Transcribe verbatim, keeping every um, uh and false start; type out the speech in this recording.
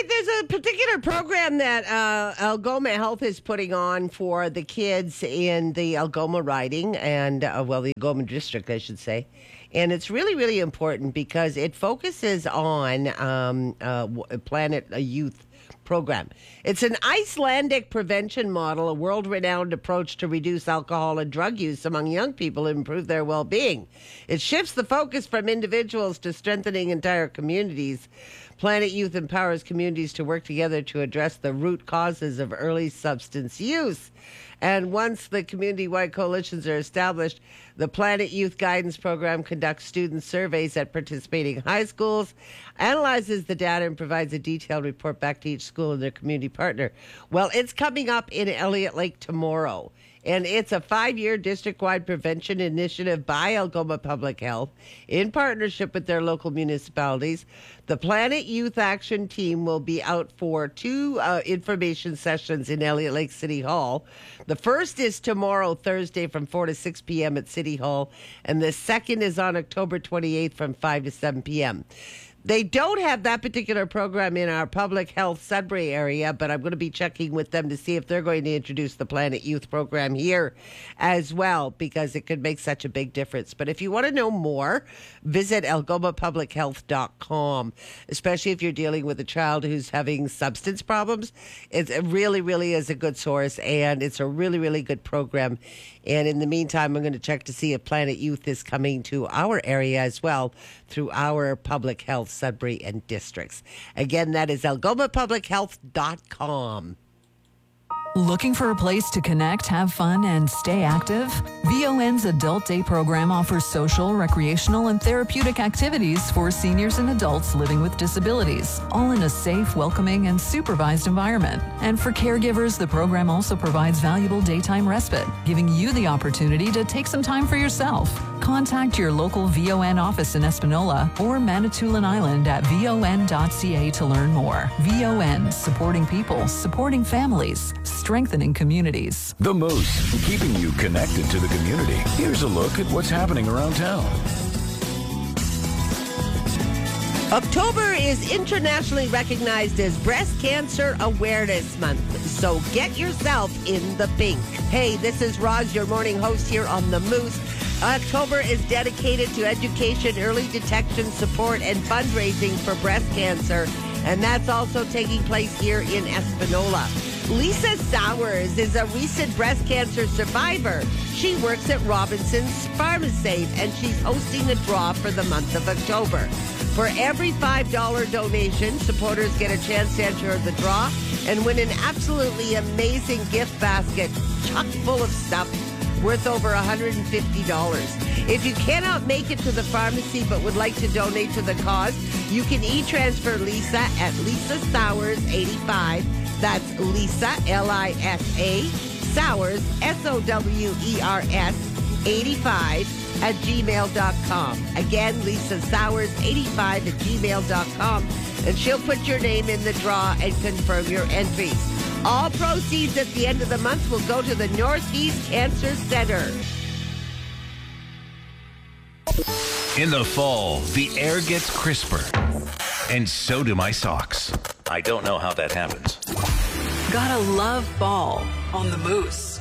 right, there's a particular program that uh, Algoma Health is putting on for the kids in the Algoma riding and, uh, well, the Algoma district, I should say. And it's really, really important because it focuses on um, uh, Planet Youth program. It's an Icelandic prevention model, a world-renowned approach to reduce alcohol and drug use among young people and improve their well-being. It shifts the focus from individuals to strengthening entire communities. Planet Youth empowers communities to work together to address the root causes of early substance use. And once the community-wide coalitions are established, the Planet Youth Guidance Program conducts student surveys at participating high schools, analyzes the data, and provides a detailed report back to each school and their community partner. Well, it's coming up in Elliott Lake tomorrow. And it's a five-year district-wide prevention initiative by Algoma Public Health in partnership with their local municipalities. The Planet Youth Action Team will be out for two uh, information sessions in Elliott Lake City Hall. The first is tomorrow, Thursday, from four to six p.m. at City Hall, and the second is on October twenty-eighth from five to seven p.m. They don't have that particular program in our public health Sudbury area, but I'm going to be checking with them to see if they're going to introduce the Planet Youth program here as well, because it could make such a big difference. But if you want to know more, visit algoma public health dot com, especially if you're dealing with a child who's having substance problems. It really, really is a good source, and it's a really, really good program. And in the meantime, I'm going to check to see if Planet Youth is coming to our area as well through our public health Sudbury and districts. Again, that is algoma public health dot com. Looking for a place to connect, have fun, and stay active? V O N's Adult Day program offers social, recreational, and therapeutic activities for seniors and adults living with disabilities, all in a safe, welcoming, and supervised environment. And for caregivers, the program also provides valuable daytime respite, giving you the opportunity to take some time for yourself. Contact your local V O N office in Espanola or Manitoulin Island at v o n dot c a to learn more. V O N, supporting people, supporting families, strengthening communities. The Moose, keeping you connected to the community. Here's a look at what's happening around town. October is internationally recognized as Breast Cancer Awareness Month, so get yourself in the pink. Hey, this is Roz, your morning host here on The Moose. October is dedicated to education, early detection, support, and fundraising for breast cancer, and that's also taking place here in Espanola. Lisa Sowers is a recent breast cancer survivor. She works at Robinson's Pharmasafe, and she's hosting a draw for the month of October. For every five dollars donation, supporters get a chance to enter the draw and win an absolutely amazing gift basket chock full of stuff worth over one hundred fifty dollars. If you cannot make it to the pharmacy but would like to donate to the cause, you can e-transfer Lisa at Lisa Sowers eighty-five. That's Lisa, L I S A, Sowers, S O W E R S, eighty-five at gmail dot com. Again, Lisa Sowers, eighty-five at gmail dot com, and she'll put your name in the draw and confirm your entries. All proceeds at the end of the month will go to the Northeast Cancer Center. In the fall, the air gets crisper, and so do my socks. I don't know how that happens. Gotta love fall on the Moose.